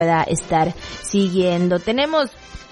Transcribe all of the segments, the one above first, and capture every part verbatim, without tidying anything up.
pueda estar siguiendo. Tenemos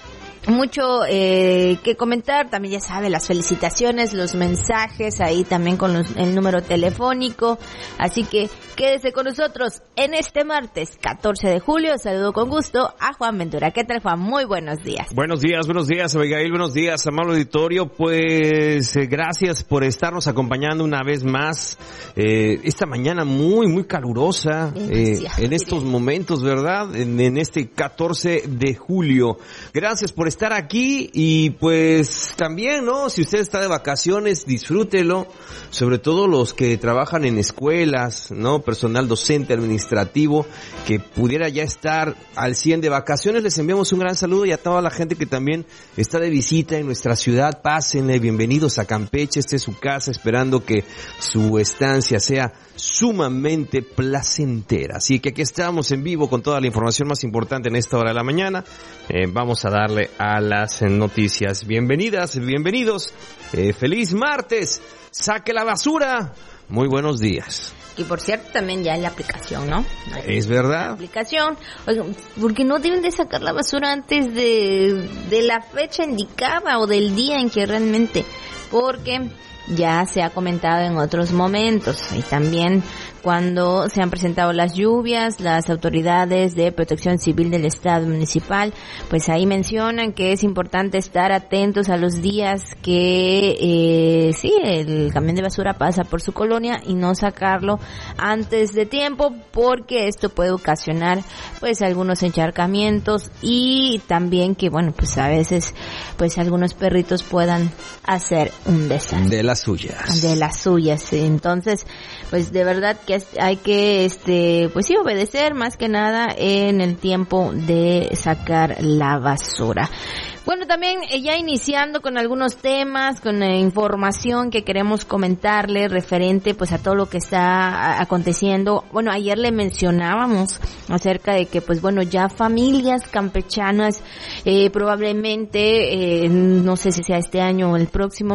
mucho eh, que comentar, también ya sabe, las felicitaciones, los mensajes, ahí también con los, el número telefónico, así que quédese con nosotros en este martes catorce de julio. Saludo con gusto a Juan Ventura. ¿Qué tal, Juan? Muy buenos días. Buenos días, buenos días, Abigail, buenos días, amable auditorio. Pues eh, gracias por estarnos acompañando una vez más eh, esta mañana muy, muy calurosa eh, en estos momentos, ¿verdad? En, en este catorce de julio. Gracias por estar aquí y pues también, ¿no? Si usted está de vacaciones, disfrútelo, sobre todo los que trabajan en escuelas, ¿no? Personal docente, administrativo, que pudiera ya estar al cien de vacaciones, les enviamos un gran saludo, y a toda la gente que también está de visita en nuestra ciudad, pásenle, bienvenidos a Campeche, esta es su casa, esperando que su estancia sea sumamente placentera. Así que aquí estamos en vivo con toda la información más importante en esta hora de la mañana. Eh, vamos a darle a las noticias. Bienvenidas, bienvenidos. Eh, feliz martes. Saque la basura. Muy buenos días. Y por cierto, también ya hay la aplicación, ¿no? Es verdad. La aplicación, oigan, porque no deben de sacar la basura antes de, de la fecha indicada o del día en que realmente, porque ya se ha comentado en otros momentos, y también cuando se han presentado las lluvias, las autoridades de protección civil del estado municipal, pues ahí mencionan que es importante estar atentos a los días que eh, sí, el camión de basura pasa por su colonia y no sacarlo antes de tiempo, porque esto puede ocasionar pues algunos encharcamientos, y también que bueno, pues a veces pues algunos perritos puedan hacer un desastre. De las suyas. De las suyas. Entonces, pues de verdad que hay que, este, pues sí, obedecer más que nada en el tiempo de sacar la basura. Bueno, también eh, ya iniciando con algunos temas, con eh, información que queremos comentarle referente pues a todo lo que está a, aconteciendo. Bueno, ayer le mencionábamos acerca de que pues bueno, ya familias campechanas eh, probablemente, eh, no sé si sea este año o el próximo,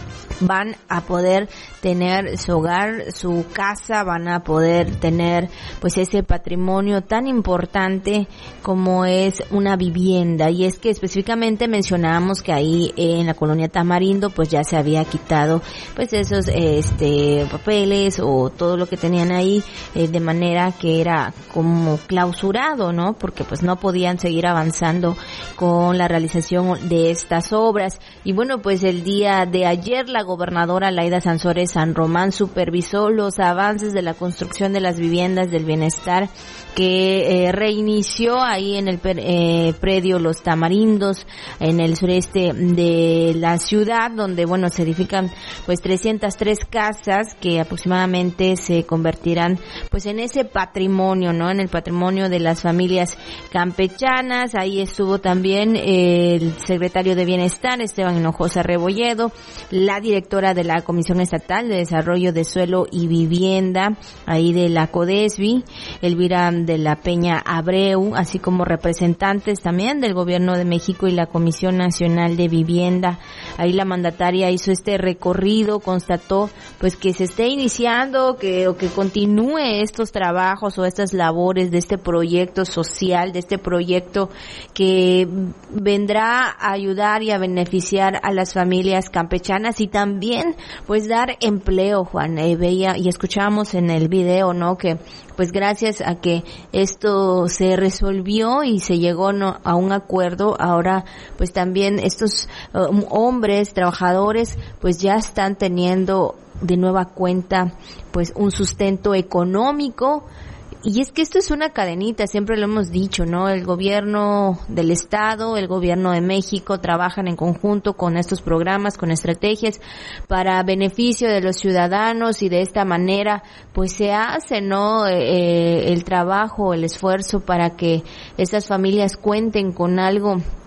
van a poder tener su hogar, su casa, van a poder tener pues ese patrimonio tan importante como es una vivienda. Y es que específicamente mencionábamos que ahí en la colonia Tamarindo pues ya se había quitado pues esos este papeles o todo lo que tenían ahí, eh, de manera que era como clausurado, ¿no? Porque pues no podían seguir avanzando con la realización de estas obras. Y bueno, pues el día de ayer la gobernadora Laida Sansores San Román supervisó los avances de la construcción de las viviendas del bienestar que eh, reinició ahí en el eh, predio Los Tamarindos, en el sureste de la ciudad, donde bueno, se edifican pues trescientas tres casas que aproximadamente se convertirán pues en ese patrimonio, ¿no? En el patrimonio de las familias campechanas. Ahí estuvo también eh, el secretario de Bienestar, Esteban Hinojosa Rebolledo, la directora de la Comisión Estatal de Desarrollo de Suelo y Vivienda, ahí de la CODESBI, Elvira de la Peña Abreu, así como representantes también del Gobierno de México y la Comisión Nacional de Vivienda. Ahí la mandataria hizo este recorrido, constató pues que se esté iniciando, que o que continúe estos trabajos o estas labores de este proyecto social, de este proyecto que vendrá a ayudar y a beneficiar a las familias campechanas, y también pues dar empleo, Juan. Eh, veía y escuchábamos en el video, ¿no? Que pues gracias a que esto se resolvió y se llegó no, a un acuerdo, ahora pues también estos uh, hombres, trabajadores, pues ya están teniendo de nueva cuenta pues un sustento económico. Y es que esto es una cadenita, siempre lo hemos dicho, ¿no? El gobierno del estado, el gobierno de México trabajan en conjunto con estos programas, con estrategias para beneficio de los ciudadanos, y de esta manera pues se hace, ¿no? Eh, el trabajo, el esfuerzo para que estas familias cuenten con algo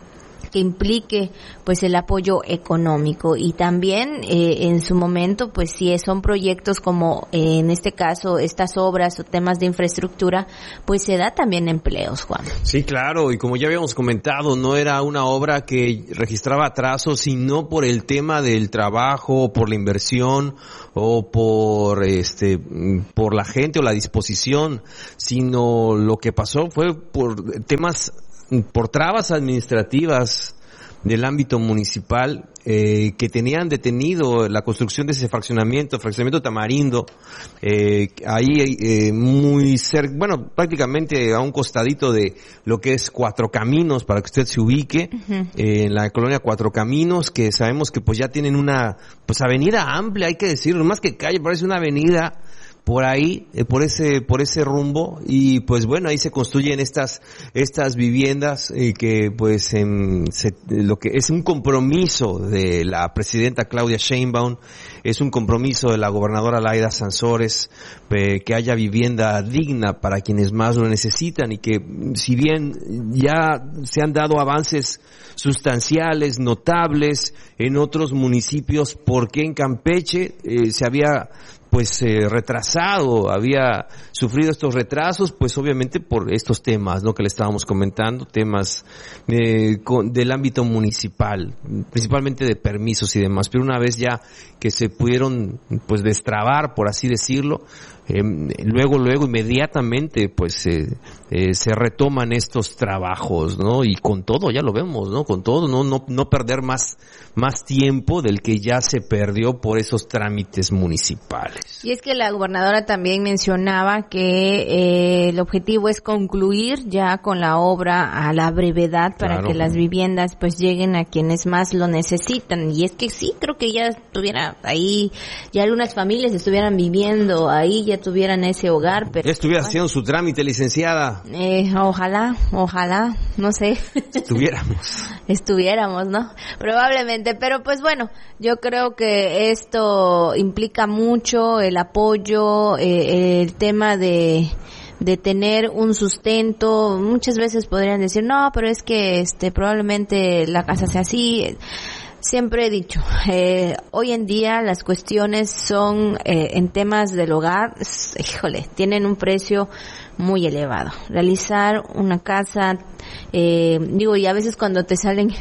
que implique pues el apoyo económico, y también eh, en su momento pues si son proyectos como eh, en este caso estas obras o temas de infraestructura, pues se da también empleos, Juan. Sí, claro, y como ya habíamos comentado, no era una obra que registraba atrasos, sino por el tema del trabajo, por la inversión o por este por la gente o la disposición, sino lo que pasó fue por temas, por trabas administrativas del ámbito municipal eh, que tenían detenido la construcción de ese fraccionamiento, fraccionamiento Tamarindo, eh, ahí eh, muy cerca, bueno, prácticamente a un costadito de lo que es Cuatro Caminos, para que usted se ubique, uh-huh. eh, en la colonia Cuatro Caminos, que sabemos que pues ya tienen una pues avenida amplia, hay que decirlo, más que calle, parece una avenida por ahí, eh, por ese por ese rumbo, y pues bueno, ahí se construyen estas estas viviendas eh, que pues en, se, lo que es un compromiso de la presidenta Claudia Sheinbaum, es un compromiso de la gobernadora Laida Sansores, eh, que haya vivienda digna para quienes más lo necesitan, y que si bien ya se han dado avances sustanciales, notables en otros municipios, porque en Campeche eh, se había pues eh, retrasado, había sufrido estos retrasos, pues obviamente por estos temas, ¿no?, que le estábamos comentando, temas eh, con, del ámbito municipal, principalmente de permisos y demás, pero una vez ya que se pudieron pues destrabar, por así decirlo, eh, luego, luego, inmediatamente, pues eh, eh, se retoman estos trabajos, ¿no? Y con todo, ya lo vemos, ¿no? Con todo, no, no, no perder más, más tiempo del que ya se perdió por esos trámites municipales. Y es que la gobernadora también mencionaba que eh, el objetivo es concluir ya con la obra a la brevedad para claro. que las viviendas pues lleguen a quienes más lo necesitan. Y es que sí, creo que ya estuviera ahí, ya algunas familias estuvieran viviendo ahí, ya tuvieran ese hogar. Pero ya estuviera haciendo su trámite, licenciada. Eh, ojalá, ojalá, no sé. Estuviéramos. Estuviéramos, ¿no? Probablemente, pero pues bueno, yo creo que esto implica mucho el apoyo, eh, el tema de de tener un sustento. Muchas veces podrían decir, no, pero es que este probablemente la casa sea así. Siempre he dicho, eh, hoy en día las cuestiones son, eh, en temas del hogar, híjole, tienen un precio muy elevado. Realizar una casa, eh, digo, y a veces cuando te salen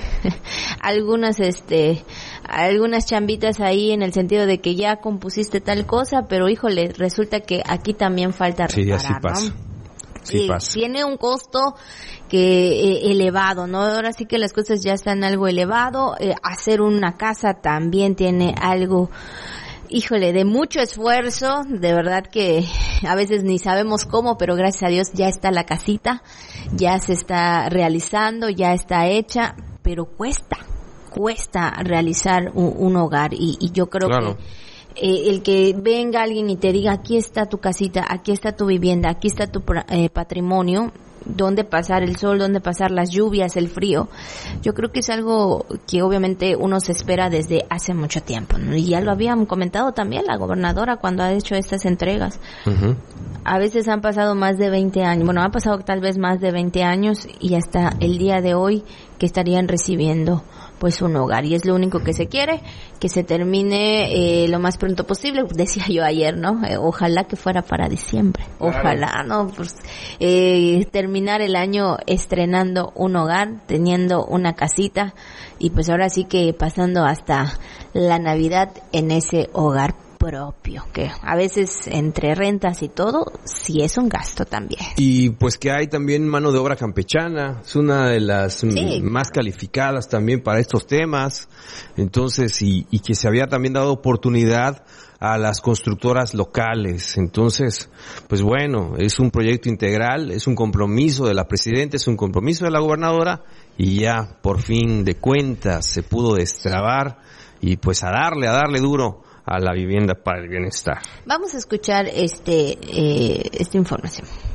algunas, este, algunas chambitas ahí en el sentido de que ya compusiste tal cosa, pero híjole, resulta que aquí también falta reparar, sí, así pasa. ¿no? Sí, eh, tiene un costo que eh, elevado, ¿no? Ahora sí que las cosas ya están algo elevado. Eh, hacer una casa también tiene algo, híjole, de mucho esfuerzo. De verdad que a veces ni sabemos cómo, pero gracias a Dios ya está la casita, ya se está realizando, ya está hecha, pero cuesta, cuesta realizar un, un hogar, y, y yo creo claro. que Eh, el que venga alguien y te diga, aquí está tu casita, aquí está tu vivienda, aquí está tu eh, patrimonio, dónde pasar el sol, dónde pasar las lluvias, el frío, yo creo que es algo que obviamente uno se espera desde hace mucho tiempo, ¿no? Y ya lo habían comentado también la gobernadora cuando ha hecho estas entregas. Uh-huh. A veces han pasado más de veinte años, bueno, ha pasado tal vez más de veinte años, y hasta el día de hoy que estarían recibiendo pues un hogar, y es lo único que se quiere, que se termine eh, lo más pronto posible. Decía yo ayer, ¿no? Eh, ojalá que fuera para diciembre, ojalá, claro. ¿no? Pues eh, terminar el año estrenando un hogar, teniendo una casita, y pues ahora sí que pasando hasta la Navidad en ese hogar propio, que a veces entre rentas y todo, sí es un gasto también. Y pues que hay también mano de obra campechana, es una de las sí, m- más calificadas también para estos temas, entonces, y, y que se había también dado oportunidad a las constructoras locales. Entonces, pues bueno, es un proyecto integral, es un compromiso de la presidenta, es un compromiso de la gobernadora, y ya por fin de cuentas se pudo destrabar, y pues a darle, a darle duro a la vivienda para el bienestar. Vamos a escuchar este eh, esta información.